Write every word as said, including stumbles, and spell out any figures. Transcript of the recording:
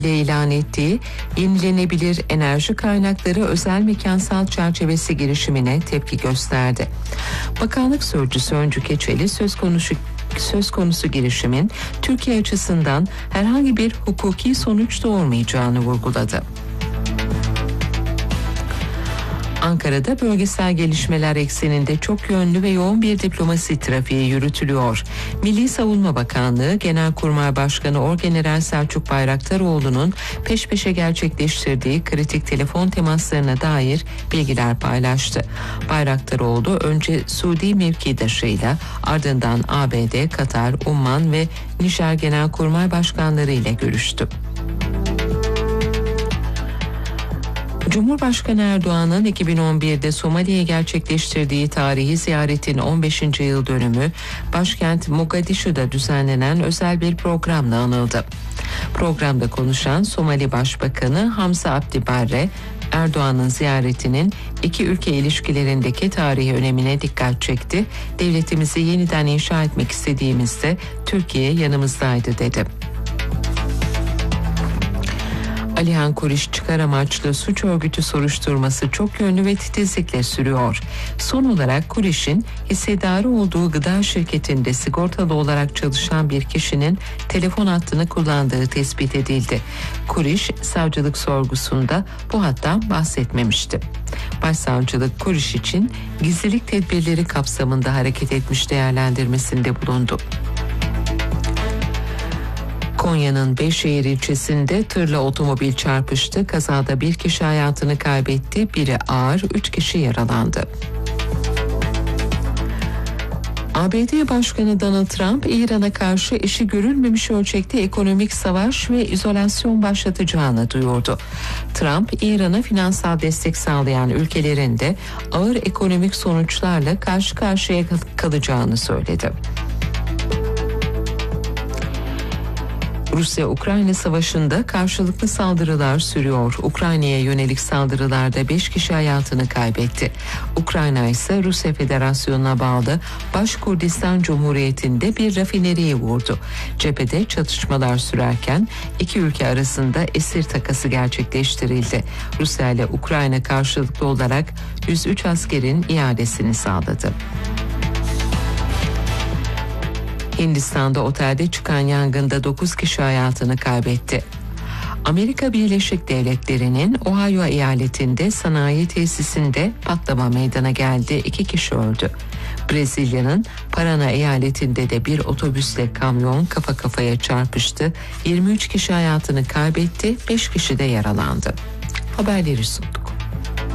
ilan ettiği yenilenebilir enerji kaynakları özel mekansal çerçevesi girişimine tepki gösterdi. Bakanlık Sözcüsü Öncü Keçeli söz konusu söz konusu girişimin Türkiye açısından herhangi bir hukuki sonuç doğurmayacağını vurguladı. Ankara'da bölgesel gelişmeler ekseninde çok yönlü ve yoğun bir diplomasi trafiği yürütülüyor. Milli Savunma Bakanlığı Genelkurmay Başkanı Orgeneral Selçuk Bayraktaroğlu'nun peş peşe gerçekleştirdiği kritik telefon temaslarına dair bilgiler paylaştı. Bayraktaroğlu önce Suudi mevkidaşıyla, ardından A B D, Katar, Umman ve Nijer Genelkurmay Başkanları ile görüştü. Cumhurbaşkanı Erdoğan'ın iki bin on birde Somali'ye gerçekleştirdiği tarihi ziyaretin on beşinci yıl dönümü başkent Mogadishu'da düzenlenen özel bir programla anıldı. Programda konuşan Somali Başbakanı Hamza Abdi Barre, Erdoğan'ın ziyaretinin iki ülke ilişkilerindeki tarihi önemine dikkat çekti. Devletimizi yeniden inşa etmek istediğimizde Türkiye yanımızdaydı dedi. Alihan Kuriş çıkar amaçlı suç örgütü soruşturması çok yönlü ve titizlikle sürüyor. Son olarak Kuriş'in hissedarı olduğu gıda şirketinde sigortalı olarak çalışan bir kişinin telefon hattını kullandığı tespit edildi. Kuriş savcılık sorgusunda bu hattan bahsetmemişti. Başsavcılık Kuriş için gizlilik tedbirleri kapsamında hareket etmiş değerlendirmesinde bulundu. Konya'nın Beyşehir ilçesinde tırla otomobil çarpıştı. Kazada bir kişi hayatını kaybetti, biri ağır, üç kişi yaralandı. A B D Başkanı Donald Trump, İran'a karşı eşi görülmemiş ölçekte ekonomik savaş ve izolasyon başlatacağını duyurdu. Trump, İran'a finansal destek sağlayan ülkelerin de ağır ekonomik sonuçlarla karşı karşıya kalacağını söyledi. Rusya-Ukrayna savaşında karşılıklı saldırılar sürüyor. Ukrayna'ya yönelik saldırılarda beş kişi hayatını kaybetti. Ukrayna ise Rusya Federasyonu'na bağlı Başkurdistan Cumhuriyeti'nde bir rafineriyi vurdu. Cephede çatışmalar sürerken iki ülke arasında esir takası gerçekleştirildi. Rusya ile Ukrayna karşılıklı olarak yüz üç askerin iadesini sağladı. Hindistan'da otelde çıkan yangında dokuz kişi hayatını kaybetti. Amerika Birleşik Devletleri'nin Ohio eyaletinde sanayi tesisinde patlama meydana geldi. İki kişi öldü. Brezilya'nın Paraná eyaletinde de bir otobüsle kamyon kafa kafaya çarpıştı. yirmi üç kişi hayatını kaybetti, beş kişi de yaralandı. Haberleri sundu.